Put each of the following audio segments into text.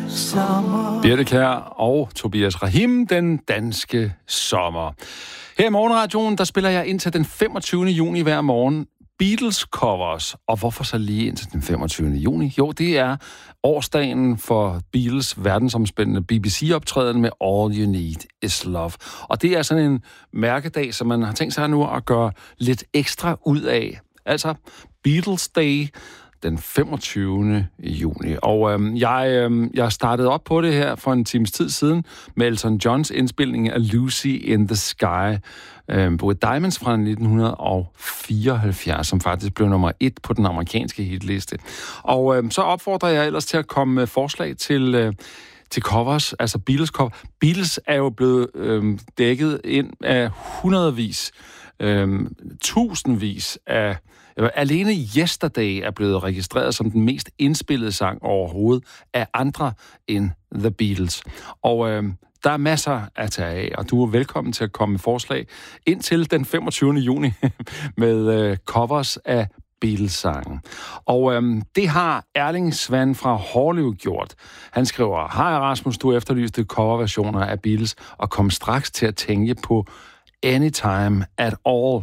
Birthe Kjær og Tobias Rahim, den danske sommer. Her i Morgenradioen, der spiller jeg indtil den 25. juni hver morgen Beatles covers. Og hvorfor så lige indtil den 25. juni? Jo, det er årsdagen for Beatles verdensomspændende BBC-optræden med All You Need Is Love. Og det er sådan en mærkedag, som man har tænkt sig nu at gøre lidt ekstra ud af. Altså Beatles Day den 25. juni. Og jeg startede op på det her for en times tid siden med Elton Johns indspilning af Lucy in the Sky på Diamonds fra 1974, som faktisk blev nummer 1 på den amerikanske hitliste. Og så opfordrer jeg ellers til at komme med forslag til covers, altså Beatles cover. Beatles er jo blevet dækket ind af hundredvis, tusindvis af... Alene Yesterday er blevet registreret som den mest indspillede sang overhovedet af andre end The Beatles. Og der er masser at tage af, og du er velkommen til at komme med forslag indtil den 25. juni med covers af Beatles-sangen. Og det har Erling Svan fra Hårlev gjort. Han skriver, hej Rasmus, du efterlyste coverversioner af Beatles, og kom straks til at tænke på Anytime at All.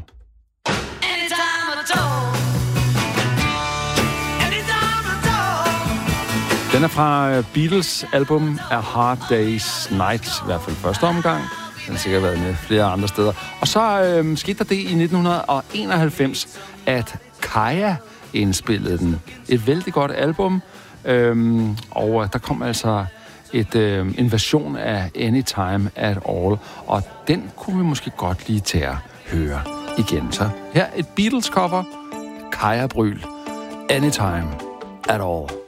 Den er fra Beatles album A Hard Day's Night, i hvert fald første omgang. Den har sikkert været med flere andre steder. Og så skete der det i 1991, at Kaya indspillede den. Et vældig godt album, og der kom altså en version af Anytime at All, og den kunne vi måske godt lige tage at høre igen. Så her et Beatles cover, Kaya Brüel, Anytime at All.